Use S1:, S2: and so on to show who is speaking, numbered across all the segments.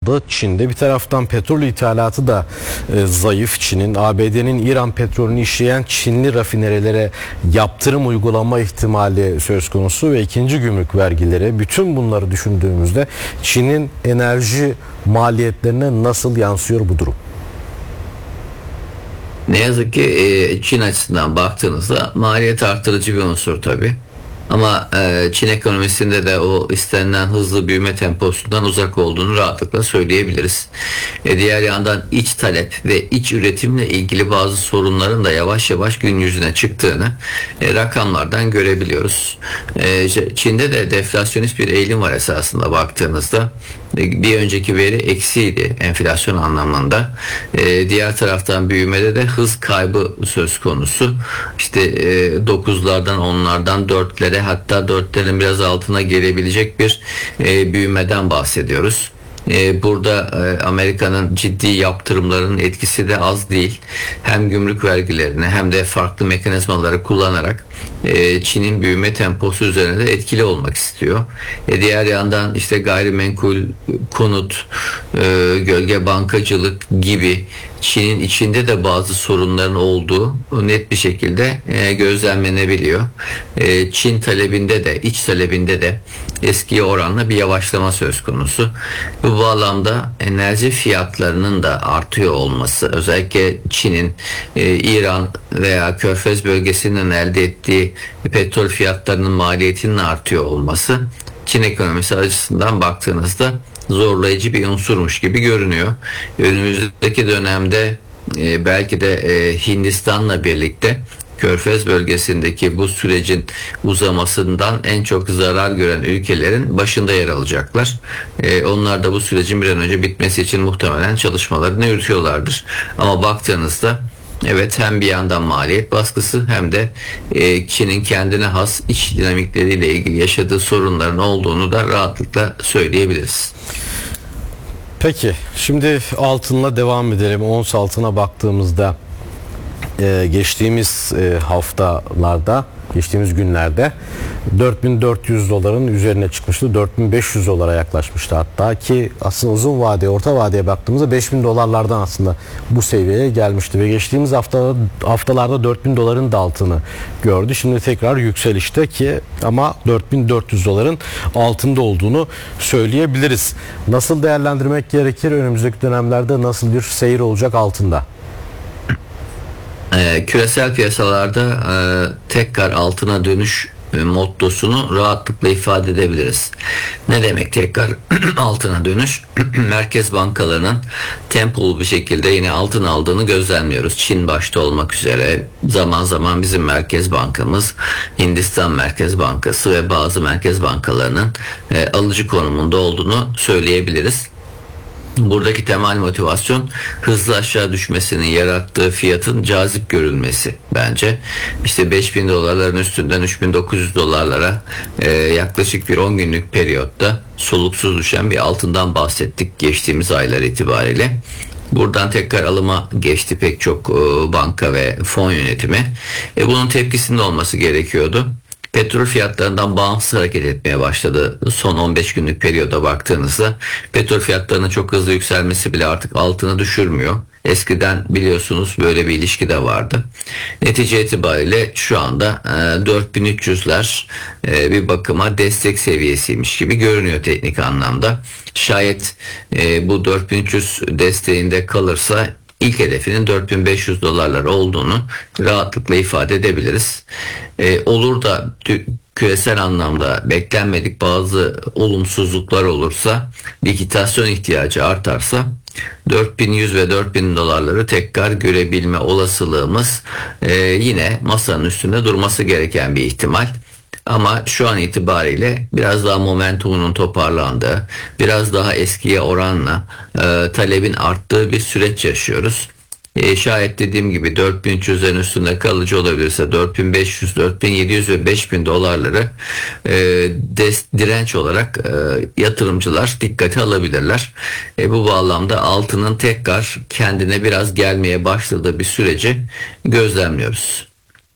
S1: kaldı Çin'de. Bir taraftan petrol ithalatı da zayıf Çin'in. ABD'nin İran petrolünü işleyen Çinli rafinerilere yaptırım uygulama ihtimali söz konusu ve ikinci gümrük vergileri. Bütün bunları düşündüğümüzde Çin'in enerji maliyetlerine nasıl yansıyor bu durum?
S2: Ne yazık ki Çin açısından baktığınızda maliyet artırıcı bir unsur tabii. Ama Çin ekonomisinde de o istenilen hızlı büyüme temposundan uzak olduğunu rahatlıkla söyleyebiliriz. Diğer yandan iç talep ve iç üretimle ilgili bazı sorunların da yavaş yavaş gün yüzüne çıktığını rakamlardan görebiliyoruz. Çin'de de deflasyonist bir eğilim var esasında baktığınızda. Bir önceki veri eksiydi enflasyon anlamında. Diğer taraftan büyümede de hız kaybı söz konusu. İşte 9'lardan 10'lardan 4'lere, hatta 4'lerin biraz altına gelebilecek bir büyümeden bahsediyoruz. Burada Amerika'nın ciddi yaptırımlarının etkisi de az değil. Hem gümrük vergilerini hem de farklı mekanizmaları kullanarak Çin'in büyüme temposu üzerine de etkili olmak istiyor. Diğer yandan işte gayrimenkul, konut, gölge bankacılık gibi Çin'in içinde de bazı sorunların olduğu net bir şekilde gözlemlenebiliyor. Çin talebinde de, iç talebinde de eskiye oranla bir yavaşlama söz konusu. Bu bağlamda enerji fiyatlarının da artıyor olması, özellikle Çin'in İran veya Körfez bölgesinden elde ettiği petrol fiyatlarının maliyetinin artıyor olması Çin ekonomisi açısından baktığınızda zorlayıcı bir unsurmuş gibi görünüyor. Önümüzdeki dönemde belki de Hindistan'la birlikte Körfez bölgesindeki bu sürecin uzamasından en çok zarar gören ülkelerin başında yer alacaklar. Onlar da bu sürecin bir an önce bitmesi için muhtemelen çalışmalarını yürütüyorlardır. Ama baktığınızda evet, hem bir yandan maliyet baskısı hem de Çin'in kendine has iç dinamikleriyle ilgili yaşadığı sorunların olduğunu da rahatlıkla söyleyebiliriz.
S1: Peki şimdi altınla devam edelim. Ons altına baktığımızda geçtiğimiz haftalarda, geçtiğimiz günlerde 4.400 doların üzerine çıkmıştı. 4.500 dolara yaklaşmıştı hatta, ki aslında uzun vadeye, orta vadeye baktığımızda 5.000 dolarlardan aslında bu seviyeye gelmişti ve geçtiğimiz haftalarda 4.000 doların da altını gördü. Şimdi tekrar yükselişte, ki ama 4.400 doların altında olduğunu söyleyebiliriz. Nasıl değerlendirmek gerekir? Önümüzdeki dönemlerde nasıl bir seyir olacak altında?
S2: Küresel piyasalarda tekrar altına dönüş mottosunu rahatlıkla ifade edebiliriz. Ne demek tekrar altına dönüş? Merkez bankalarının tempolu bir şekilde yine altın aldığını gözlemliyoruz. Çin başta olmak üzere zaman zaman bizim Merkez Bankamız, Hindistan Merkez Bankası ve bazı merkez bankalarının alıcı konumunda olduğunu söyleyebiliriz. Buradaki temel motivasyon hızlı aşağı düşmesinin yarattığı fiyatın cazip görülmesi bence. İşte 5.000 dolarların üstünden 3.900 dolarlara yaklaşık bir 10 günlük periyotta soluksuz düşen bir altından bahsettik geçtiğimiz aylar itibariyle. Buradan tekrar alıma geçti pek çok banka ve fon yönetimi. Bunun tepkisinde olması gerekiyordu. Petrol fiyatlarından bağımsız hareket etmeye başladı. Son 15 günlük periyoda baktığınızda petrol fiyatlarının çok hızlı yükselmesi bile artık altını düşürmüyor. Eskiden biliyorsunuz böyle bir ilişki de vardı. Netice itibariyle şu anda 4.300'ler bir bakıma destek seviyesiymiş gibi görünüyor teknik anlamda. Şayet bu 4.300 desteğinde kalırsa İlk hedefinin 4.500 dolarlar olduğunu rahatlıkla ifade edebiliriz. Olur da küresel anlamda beklenmedik bazı olumsuzluklar olursa, likitasyon ihtiyacı artarsa 4.100 ve 4.000 dolarları tekrar görebilme olasılığımız yine masanın üstünde durması gereken bir ihtimal. Ama şu an itibariyle biraz daha momentumunun toparlandığı, biraz daha eskiye oranla talebin arttığı bir süreç yaşıyoruz. Şayet dediğim gibi 4.300'lerin üstünde kalıcı olabilirse 4.500, 4.700 ve 5.000 dolarları direnç olarak yatırımcılar dikkate alabilirler. Bu bağlamda altının tekrar kendine biraz gelmeye başladığı bir süreci gözlemliyoruz.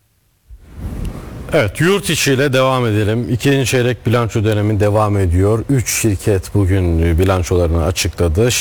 S1: Evet, yurt içiyle devam edelim. İkinci çeyrek bilanço dönemi devam ediyor. 3 şirket bugün bilançolarını açıkladı.